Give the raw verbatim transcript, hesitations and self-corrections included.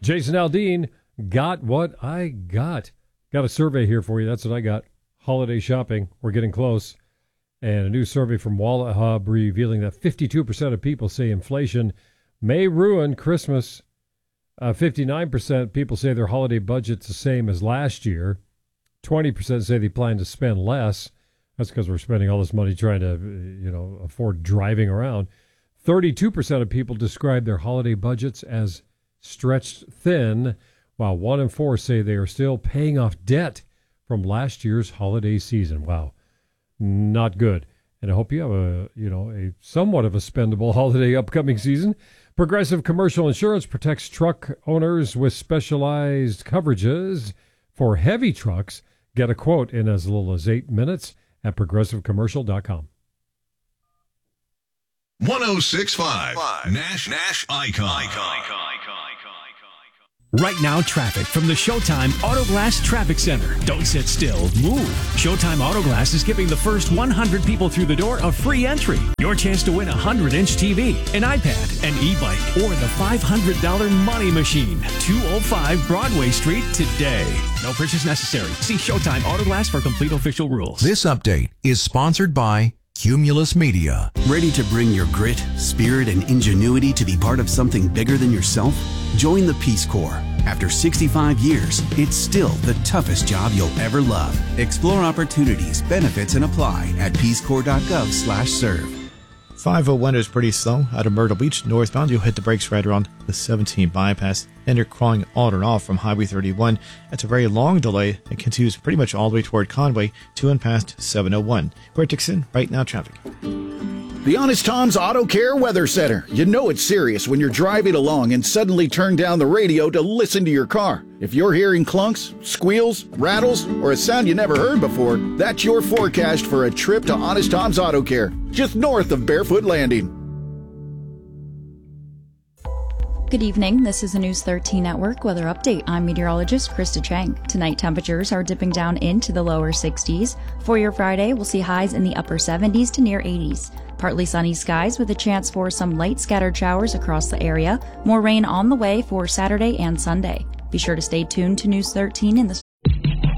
Jason Aldean got what I got. Got a survey here for you. That's what I got. Holiday shopping. We're getting close. And a new survey from Wallet Hub revealing that fifty-two percent of people say inflation may ruin Christmas. Uh, fifty-nine percent people say their holiday budget's the same as last year. twenty percent say they plan to spend less. That's because we're spending all this money trying to, you know, afford driving around. thirty-two percent of people describe their holiday budgets as stretched thin, while one in four say they are still paying off debt from last year's holiday season. Wow. Not good. And I hope you have a, you know, a somewhat of a spendable holiday upcoming season. Progressive Commercial Insurance protects truck owners with specialized coverages for heavy trucks. Get a quote in as little as eight minutes at progressive commercial dot com. one oh six point five Nash Nash Icon. Icon. Right now, traffic from the Showtime Autoglass Traffic Center. Don't sit still, move. Showtime Autoglass is giving the first one hundred people through the door a free entry. Your chance to win a one hundred inch T V, an iPad, an e-bike, or the five hundred dollars Money Machine. two oh five Broadway Street today. No purchase necessary. See Showtime Autoglass for complete official rules. This update is sponsored by Cumulus Media. Ready to bring your grit, spirit, and ingenuity to be part of something bigger than yourself? Join the Peace Corps. After sixty-five years, it's still the toughest job you'll ever love. Explore opportunities, benefits, and apply at peacecorps.gov slash serve. five oh one is pretty slow. Out of Myrtle Beach, northbound, you'll hit the brakes right around the seventeen bypass. Then you're crawling on and off from Highway thirty-one. That's a very long delay. It continues pretty much all the way toward Conway to and past seven oh one. We're Dixon, right now traffic. The Honest Tom's Auto Care Weather Center. You know it's serious when you're driving along and suddenly turn down the radio to listen to your car. If you're hearing clunks, squeals, rattles, or a sound you never heard before, that's your forecast for a trip to Honest Tom's Auto Care, just north of Barefoot Landing. Good evening. This is the News thirteen Network Weather Update. I'm meteorologist Krista Chang. Tonight, temperatures are dipping down into the lower sixties. For your Friday, we'll see highs in the upper seventies to near eighties. Partly sunny skies with a chance for some light scattered showers across the area. More rain on the way for Saturday and Sunday. Be sure to stay tuned to News thirteen in the